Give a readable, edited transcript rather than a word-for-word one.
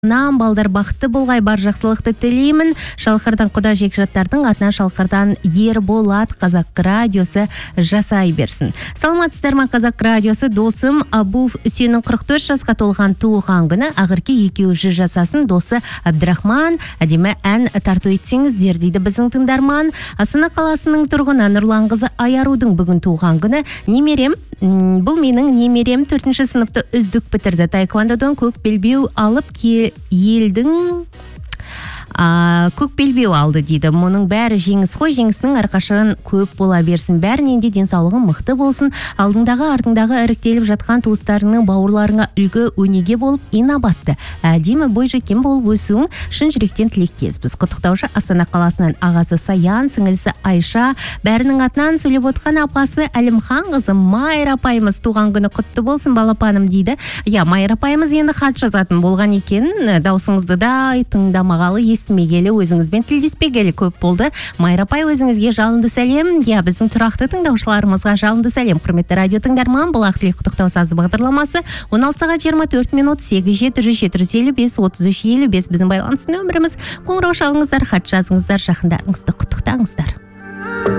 Балдар бақытты болғай, бар жақсылықты тілеймін. Шалқырдан құда жекжаттардың атынан Шалқырдан Ерболат Қазақ радиосы жасай берсін. Саламатсыздар ма, Қазақ радиосы досым Абуф Үсеннің 44 жасқа толған туған күні. Ағырке екеуі жасасын, досы Абдрахман әдемі ән тарту етсеңіздер дейді біздің тыңдарман. Астана қаласының тұрғыны Нұрлан қызы Аярудың бүгін туған күні. Немерем, бұл менің немерем 4-ші сыныпты үздік бітірді. Таеквондодан көк белбеу алып елдің көк белбеу алды дейді. Мұның бәрі жеңіс қой, жеңісінің әрқашан көп бола берсін. Бәрінен де денсаулығың мықты болсын. Алдыңдағы, артыңдағы іріктеліп жатқан туыстарының бауырларыңа үлгі өнеге болып, инабатты, әдемі бойжеткен болып өсуің шын жүректен тілектеспіз. Құттықтаушы Астана қаласынан ағасы Саян, сіңілісі Айша, бәрінің атынан сөйлеп отқан апасы Әлімхан қызы Майра апайымыз туған күні құтты болсын балапаным дейді. Майра апайымыз енді хат жазатын болған екен. Даусыңызды да тыңдамағалы, естімегелі, өзіңізбен тілдеспегелі көп болды. Майра апай, өзіңізге жалынды сәлем. Біздің тұрақты тыңдаушыларымызға жалынды сәлем. Құрметті радио тыңдарман, бұл ақтілік құттықтау сазы бағдарламасы 16 сағат 24 минут 8-7-755-33-55 біздің байланыс нөміріміз. Қоңырау шалыңыздар, хат жазыңыздар, жақындарыңызды құттықтаңыздар.